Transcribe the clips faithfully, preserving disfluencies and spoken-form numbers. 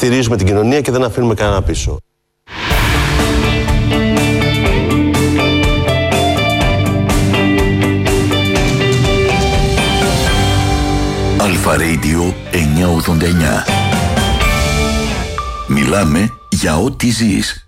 στηρίζουμε την κοινωνία και δεν αφήνουμε κανένα πίσω. Αλφα Radio εννιακόσια ογδόντα εννιά. Μιλάμε για ό,τι ζεις.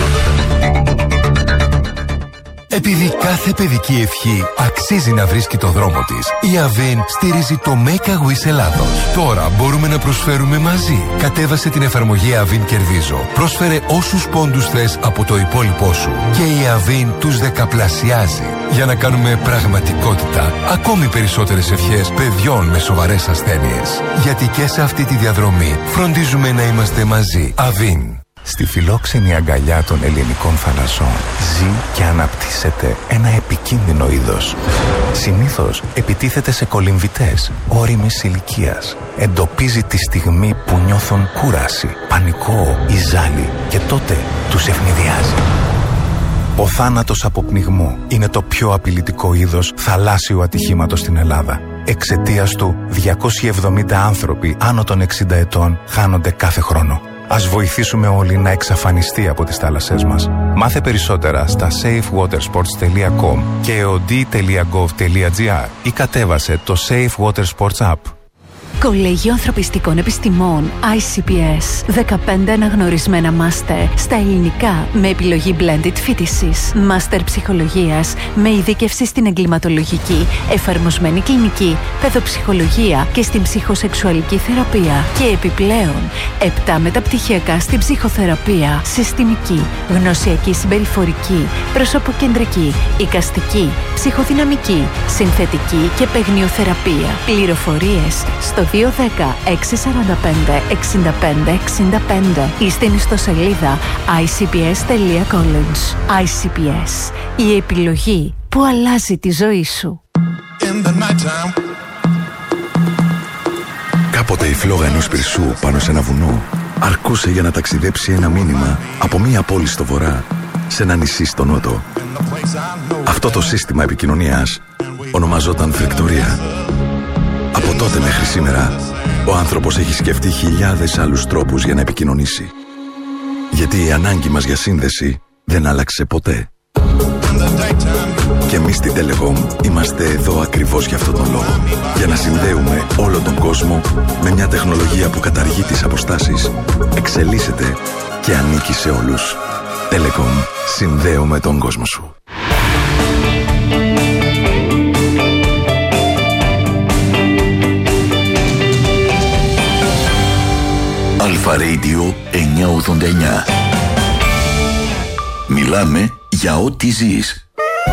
Επειδή κάθε παιδική ευχή αξίζει να βρίσκει το δρόμο της, η Avin στηρίζει το Make a Wish Ελλάδος. Τώρα μπορούμε να προσφέρουμε μαζί. Κατέβασε την εφαρμογή Avin Κερδίζω. Πρόσφερε όσους πόντους θες από το υπόλοιπό σου και η Avin τους δεκαπλασιάζει για να κάνουμε πραγματικότητα ακόμη περισσότερες ευχές παιδιών με σοβαρές ασθένειες. Γιατί και σε αυτή τη διαδρομή φροντίζουμε να είμαστε μαζί. Avin. Στη φιλόξενη αγκαλιά των ελληνικών θαλασσών ζει και αναπτύσσεται ένα επικίνδυνο είδος. Συνήθως επιτίθεται σε κολυμβητές ώριμης ηλικίας. Εντοπίζει τη στιγμή που νιώθουν κούραση, πανικό ή ζάλι και τότε τους ευνηδιάζει. Ο θάνατος από πνιγμό είναι το πιο απειλητικό είδος θαλάσσιου ατυχήματος στην Ελλάδα. Εξαιτίας του, διακόσιοι εβδομήντα άνθρωποι άνω των εξήντα ετών χάνονται κάθε χρόνο. Ας βοηθήσουμε όλοι να εξαφανιστεί από τις θάλασσές μας. Μάθε περισσότερα στα safe water sports τελεία com και ο ντι τελεία γκοβ τελεία τζι άρ ή κατέβασε το Safe Water Sports App. Κολέγιο Ανθρωπιστικών Επιστημών άι σι πι ες. δεκαπέντε αναγνωρισμένα μάστερ στα ελληνικά με επιλογή blended φοιτησης. Μάστερ ψυχολογίας με ειδίκευση στην εγκληματολογική, εφαρμοσμένη κλινική, παιδοψυχολογία και στην ψυχοσεξουαλική θεραπεία. Και επιπλέον, επτά μεταπτυχιακά στην ψυχοθεραπεία, συστημική, γνωσιακή συμπεριφορική, προσωποκεντρική, εικαστική, ψυχοδυναμική, συνθετική και παιγνιοθεραπεία. Πληροφορίες στο δύο ένα μηδέν έξι τέσσερα πέντε εξήντα πέντε εξήντα πέντε ή στην ιστοσελίδα άι σι πι ες τελεία college. άι σι πι ες, η επιλογή που αλλάζει τη ζωή σου. Κάποτε η φλόγα ενός πυρσού πάνω σε ένα βουνό αρκούσε για να ταξιδέψει ένα μήνυμα από μία πόλη στο βορρά σε ένα νησί στο νότο. Αυτό το σύστημα επικοινωνίας ονομαζόταν φρικτορία. Από τότε μέχρι σήμερα, ο άνθρωπος έχει σκεφτεί χιλιάδες άλλους τρόπους για να επικοινωνήσει. Γιατί η ανάγκη μας για σύνδεση δεν άλλαξε ποτέ. Και εμείς στην Telecom είμαστε εδώ ακριβώς για αυτόν τον λόγο. Για να συνδέουμε όλο τον κόσμο με μια τεχνολογία που καταργεί τις αποστάσεις, εξελίσσεται και ανήκει σε όλους. Telecom. Συνδέουμε τον κόσμο σου. Αλφα Radio εννιακόσια ογδόντα εννιά. Μιλάμε για ό,τι ζεις.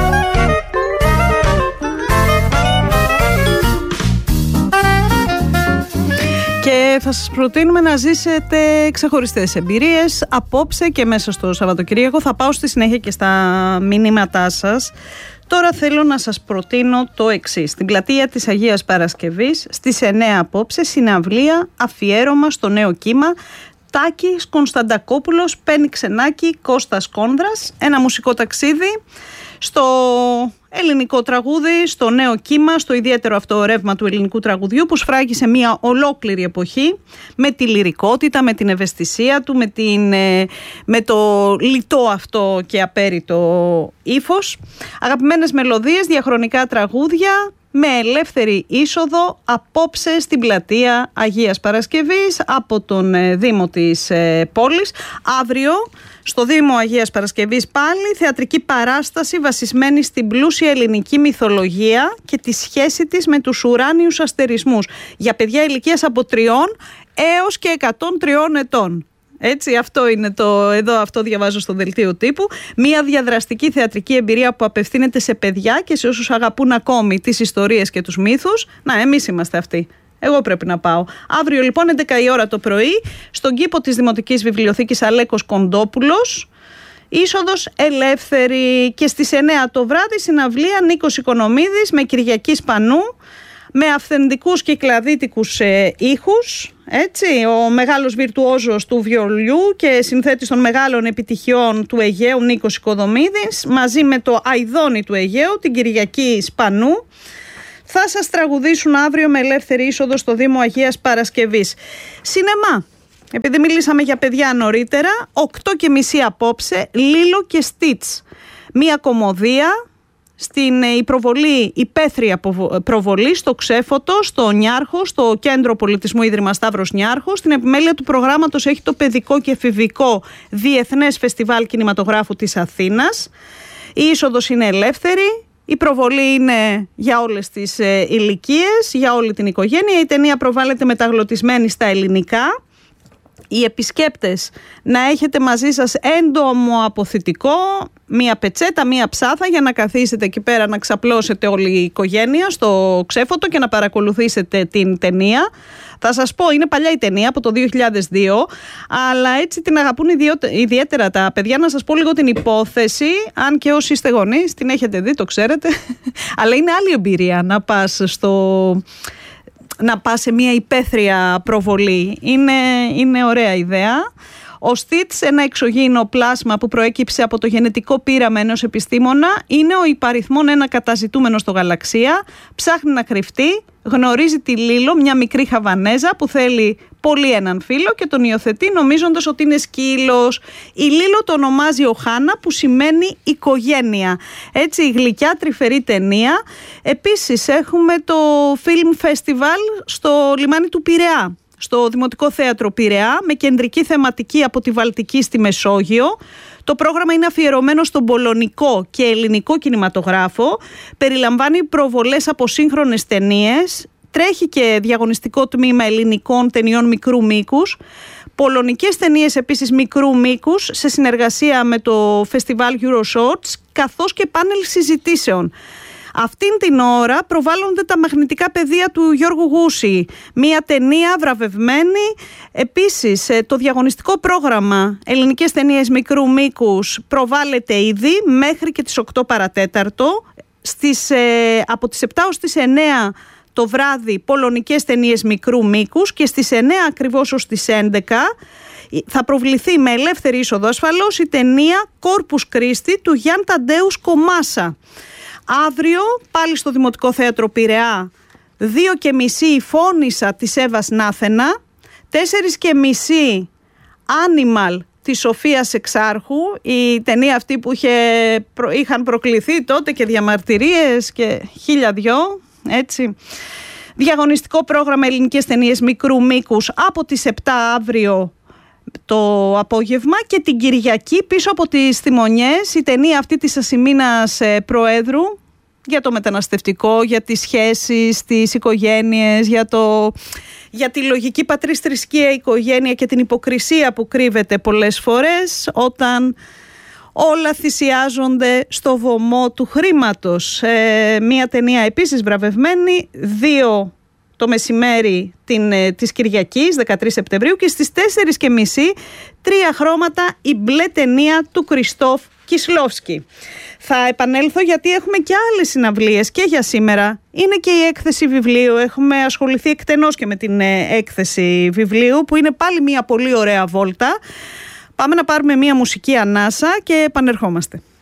Και θα σας προτείνουμε να ζήσετε ξεχωριστές εμπειρίες απόψε και μέσα στο Σαββατοκύριακο. Θα πάω στη συνέχεια και στα μηνύματά σας. Τώρα θέλω να σας προτείνω το εξής. Στην πλατεία της Αγίας Παρασκευής στις εννέα απόψε συναυλία αφιέρωμα στο νέο κύμα Τάκης Κωνσταντακόπουλος, Πέννη Ξενάκη, Κώστας Κόνδρας. Ένα μουσικό ταξίδι στο ελληνικό τραγούδι, στο νέο κύμα, στο ιδιαίτερο αυτό ρεύμα του ελληνικού τραγουδιού που σφράγισε μια ολόκληρη εποχή με τη λυρικότητα, με την ευαισθησία του, με, την, με το λιτό αυτό και απέριτο ύφος. Αγαπημένες μελωδίες, διαχρονικά τραγούδια με ελεύθερη είσοδο απόψε στην πλατεία Αγίας Παρασκευής από τον Δήμο της πόλης. Αύριο στο Δήμο Αγίας Παρασκευής πάλι θεατρική παράσταση βασισμένη στην πλούσια ελληνική μυθολογία και τη σχέση της με τους ουράνιους αστερισμούς για παιδιά ηλικίας από τριών έως και εκατόν τριών ετών. Έτσι, αυτό είναι το, εδώ αυτό διαβάζω στο δελτίο τύπου. Μια διαδραστική θεατρική εμπειρία που απευθύνεται σε παιδιά και σε όσους αγαπούν ακόμη τις ιστορίες και τους μύθους. Να, εμείς είμαστε αυτοί. Εγώ πρέπει να πάω. Αύριο λοιπόν έντεκα η ώρα το πρωί στον κήπο της Δημοτικής Βιβλιοθήκης Αλέκος Κοντόπουλος. Είσοδος ελεύθερη. Και στις εννέα το βράδυ συναυλία Νίκος Οικονομίδης με Κυριακή Σπανού, με αυθεντικούς και κλαδίτικους ε, ήχους. Έτσι, ο μεγάλος βιρτουόζος του βιολιού και συνθέτης των μεγάλων επιτυχιών του Αιγαίου Νίκος Οικονομίδης μαζί με το αηδόνι του Αιγαίου, την Κυριακή Σπανού, θα σας τραγουδήσουν αύριο με ελεύθερη είσοδο στο Δήμο Αγίας Παρασκευής. Σινεμά. επειδή μιλήσαμε για παιδιά νωρίτερα, οκτώ και μισή απόψε, Λίλο και Στιτς. Μία κωμωδία στην υπροβολή, υπαίθρια προβολή στο Ξέφωτο, στο Νιάρχο, στο Κέντρο Πολιτισμού Ίδρυμα Σταύρος Νιάρχος. Στην επιμέλεια του προγράμματος έχει το παιδικό και εφηβικό Διεθνές Φεστιβάλ Κινηματογράφου της Αθήνας. Η είσοδος είναι ελεύθερη. Η προβολή είναι για όλες τις ε, ηλικίες, για όλη την οικογένεια. Η ταινία προβάλλεται μεταγλωτισμένη στα ελληνικά. Οι επισκέπτες να έχετε μαζί σας έντομο αποθητικό, μία πετσέτα, μία ψάθα για να καθίσετε εκεί πέρα να ξαπλώσετε όλη η οικογένεια στο Ξέφωτο και να παρακολουθήσετε την ταινία. Θα σας πω, είναι παλιά η ταινία από το δύο χιλιάδες δύο, αλλά έτσι την αγαπούν ιδιαίτερα τα παιδιά. Να σας πω λίγο την υπόθεση, αν και όσοι είστε γονείς την έχετε δει, το ξέρετε, αλλά είναι άλλη εμπειρία να πας στο... να πας σε μια υπαίθρια προβολή. Είναι, είναι ωραία ιδέα. Ο Στιτς, ένα εξωγήινο πλάσμα που προέκυψε από το γενετικό πείραμα ενός επιστήμονα, είναι ο υπαριθμόν ένα καταζητούμενο στο γαλαξία, ψάχνει να κρυφτεί, γνωρίζει τη Λίλο, μια μικρή Χαβανέζα που θέλει πολύ έναν φίλο και τον υιοθετεί νομίζοντας ότι είναι σκύλος. Η Λίλο το ονομάζει Οχάνα, που σημαίνει οικογένεια. Έτσι, η γλυκιά τρυφερή ταινία. Επίσης έχουμε το Film Festival στο λιμάνι του Πειραιά, στο Δημοτικό Θέατρο Πειραιά, με κεντρική θεματική από τη Βαλτική στη Μεσόγειο. Το πρόγραμμα είναι αφιερωμένο στον πολωνικό και ελληνικό κινηματογράφο. Περιλαμβάνει προβολές από σύγχρονες ταινίες. Τρέχει και διαγωνιστικό τμήμα ελληνικών ταινιών μικρού μήκους. Πολωνικές ταινίες επίσης μικρού μήκους σε συνεργασία με το φεστιβάλ Euroshorts, καθώς και πάνελ συζητήσεων. Αυτήν την ώρα προβάλλονται τα μαγνητικά πεδία του Γιώργου Γούση, μια ταινία βραβευμένη. Επίσης, το διαγωνιστικό πρόγραμμα ελληνικές ταινίες μικρού μήκους προβάλλεται ήδη μέχρι και τις οκτώ παρατέταρτο. Στις, ε, από τις επτά ως τις εννέα το βράδυ πολωνικές ταινίες μικρού μήκους και στις εννέα ακριβώς ως τις έντεκα θα προβληθεί με ελεύθερη είσοδο ασφαλώς η ταινία Corpus Christi του Γιάν Ταντέους Κομάσα. Αύριο πάλι στο Δημοτικό Θέατρο Πειραιά, δύο και μισή η Φώνησα της Εύας Νάθενα, τέσσερις και μισή Animal της Σοφίας Εξάρχου, η ταινία αυτή που είχε, είχαν προκληθεί τότε και διαμαρτυρίες και χίλια δυο, έτσι. Διαγωνιστικό πρόγραμμα ελληνικές ταινίες μικρού μήκους από τις επτά αύριο το απόγευμα, και την Κυριακή πίσω από τις Θυμονιές η ταινία αυτή της Ασημίνας Προέδρου για το μεταναστευτικό, για τις σχέσεις, τις οικογένειες, για, το, για τη λογική πατρίς θρησκεία οικογένεια και την υποκρισία που κρύβεται πολλές φορές όταν όλα θυσιάζονται στο βωμό του χρήματος. Ε, μία ταινία επίσης βραβευμένη, δύο το μεσημέρι την, της Κυριακής, δεκατρείς Σεπτεμβρίου, και στις τέσσερις και μισή τρία χρώματα η μπλε ταινία του Κριστόφ Κισλόφσκι. Θα επανέλθω γιατί έχουμε και άλλες συναυλίες και για σήμερα. Είναι και η έκθεση βιβλίου. Έχουμε ασχοληθεί εκτενώς και με την έκθεση βιβλίου, που είναι πάλι μια πολύ ωραία βόλτα. Πάμε να πάρουμε μια μουσική ανάσα και επανερχόμαστε.